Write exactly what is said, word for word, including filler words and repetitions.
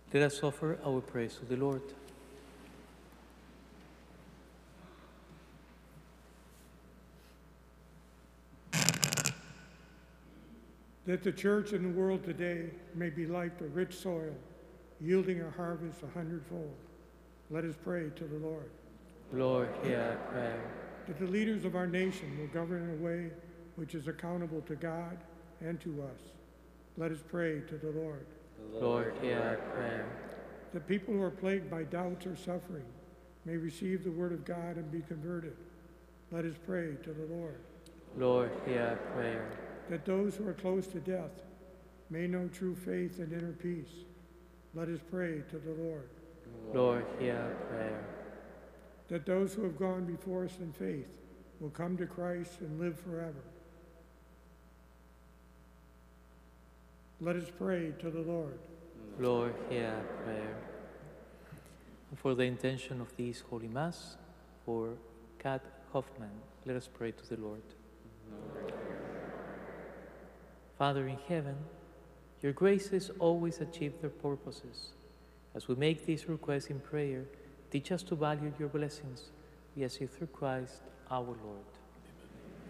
Let us offer our praise to the Lord. That the church and the world today may be like the rich soil, yielding a harvest a hundredfold. Let us pray to the Lord. Lord, hear our prayer. That the leaders of our nation will govern in a way which is accountable to God and to us. Let us pray to the Lord. Lord, hear our prayer. That people who are plagued by doubts or suffering may receive the word of God and be converted. Let us pray to the Lord. Lord, hear our prayer. That those who are close to death may know true faith and inner peace. Let us pray to the Lord. Lord, hear our prayer. That those who have gone before us in faith will come to Christ and live forever. Let us pray to the Lord. Lord, hear our prayer. And for the intention of this Holy Mass, for Kat Hoffman, let us pray to the Lord. Father in heaven, your graces always achieve their purposes. As we make these requests in prayer, teach us to value your blessings. We ask you through Christ our Lord.